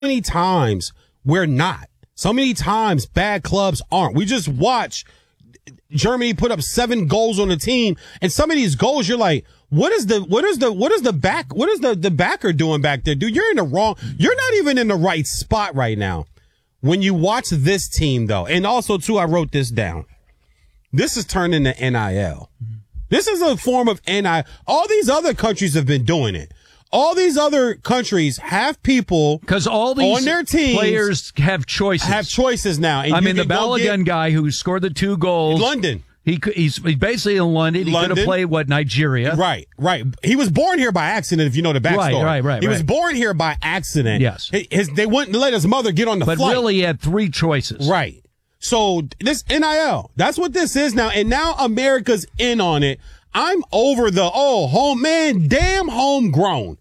many times we're not. So many times bad clubs aren't. We just watch Germany put up 7 goals on the team, and some of these goals you're like, what is the backer doing back there? Dude, you're not even in the right spot right now. When you watch this team though, and also too, I wrote this down. This is turned into NIL. This is a form of NIL. All these other countries have been doing it. All these other countries have people because all these on their teams players have choices. Have choices now. And I mean, the Balogun guy who scored the 2 goals, London. He's basically in London. He could have played Nigeria. Right. He was born here by accident. If you know the backstory, right. He was born here by accident. Yes. They wouldn't let his mother get on the flight. But really, he had 3 choices. Right. So this NIL, that's what this is now, and now America's in on it. I'm over the damn homegrown.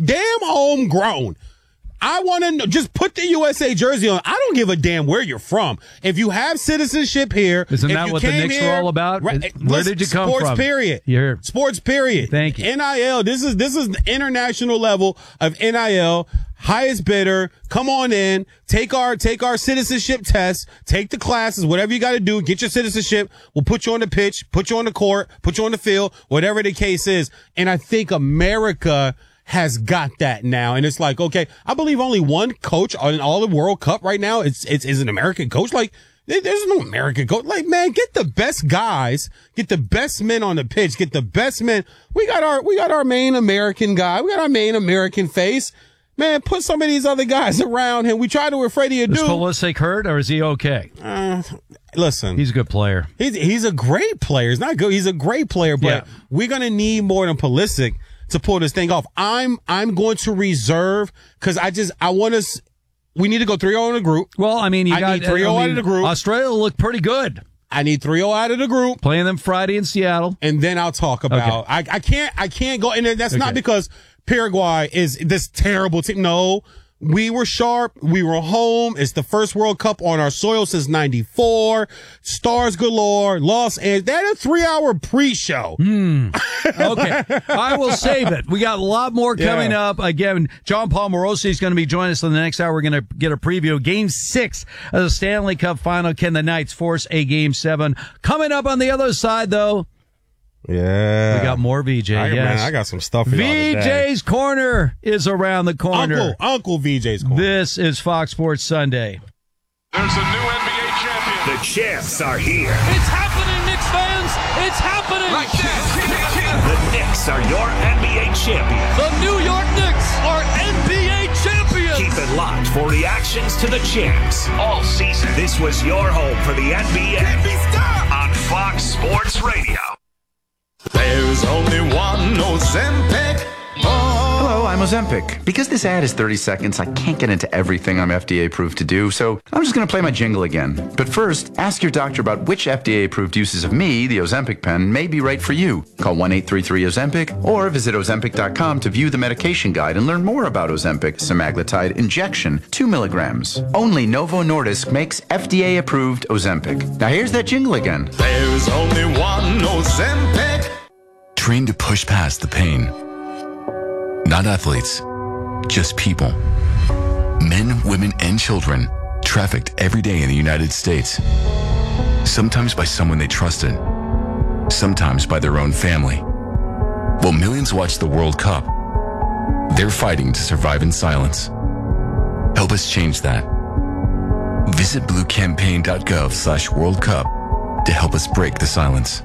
I want to know, just put the USA jersey on. I don't give a damn where you're from. If you have citizenship here. Isn't that what the Knicks are all about? Right, where did you come from? Sports period. Thank you. NIL. This is the international level of NIL. Highest bidder. Come on in. Take our citizenship test. Take the classes. Whatever you got to do. Get your citizenship. We'll put you on the pitch. Put you on the court. Put you on the field. Whatever the case is. And I think America has got that now. And it's like, okay, I believe only one coach on all the World Cup right now is an American coach. Like, there's no American coach. Like, man, get the best guys, get the best men on the pitch, get the best men. We got our main American guy. We got our main American face. Man, put some of these other guys around him. We try to afraid of you. Is Pulisic hurt or is he okay? Listen, he's a good player. He's a great player. He's not good. He's a great player, but we're going to need more than Pulisic to pull this thing off. I'm going to reserve because we need to go 3-0 in the group. Well, I mean, you got 3-0 out of the group. Australia looked pretty good. I need 3-0 out of the group. Playing them Friday in Seattle. And then I'll talk about, okay. I can't go, and that's not because Paraguay is this terrible team. No. We were sharp. We were home. It's the first World Cup on our soil since 94. Stars galore. Los Angeles. They had a 3-hour pre-show. Okay. I will save it. We got a lot more coming up. Again, John Paul Morosi is going to be joining us in the next hour. We're going to get a preview of Game 6 of the Stanley Cup Final. Can the Knights force a Game 7? Coming up on the other side, though. Yeah. We got more VJ. Man, I got some stuff for y'all today. VJ's Corner is around the corner. Uncle VJ's Corner. This is Fox Sports Sunday. There's a new NBA champion. The champs are here. It's happening, Knicks fans. It's happening. Like that. The Knicks are your NBA champion. The New York Knicks are NBA champions. Keep it locked for reactions to the champs all season. This was your home for the NBA. Can't be stopped on Fox Sports Radio. There's only one Ozempic. Hello, I'm Ozempic. Because this ad is 30 seconds, I can't get into everything I'm FDA approved to do, so I'm just going to play my jingle again. But first, ask your doctor about which FDA approved uses of me, the Ozempic pen, may be right for you. Call 1-833-OZEMPIC or visit Ozempic.com to view the medication guide and learn more about Ozempic semaglutide injection, 2 milligrams. Only Novo Nordisk makes FDA approved Ozempic. Now here's that jingle again. There's only one Ozempic. Trained to push past the pain. Not athletes, just people. Men, women, and children trafficked every day in the United States. Sometimes by someone they trusted, sometimes by their own family. While millions watch the World Cup, they're fighting to survive in silence. Help us change that. Visit bluecampaign.gov/World Cup to help us break the silence.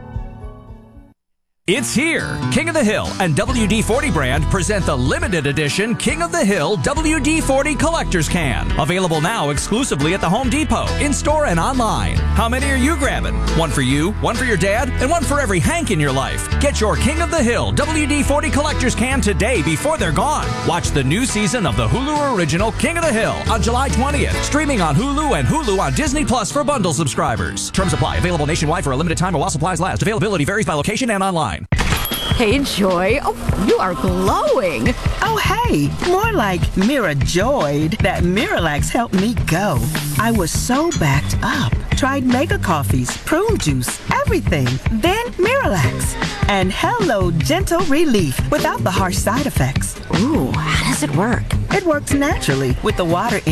It's here. King of the Hill and WD-40 brand present the limited edition King of the Hill WD-40 Collector's Can. Available now exclusively at the Home Depot, in-store and online. How many are you grabbing? One for you, one for your dad, and one for every Hank in your life. Get your King of the Hill WD-40 Collector's Can today before they're gone. Watch the new season of the Hulu original King of the Hill on July 20th. Streaming on Hulu and Hulu on Disney Plus for bundle subscribers. Terms apply. Available nationwide for a limited time while supplies last. Availability varies by location and online. Hey, Joy. Oh, you are glowing. Oh, hey, more like Mirajoyed. That Miralax helped me go. I was so backed up. Tried mega coffees, prune juice, everything. Then Miralax. And hello, gentle relief without the harsh side effects. Ooh, how does it work? It works naturally with the water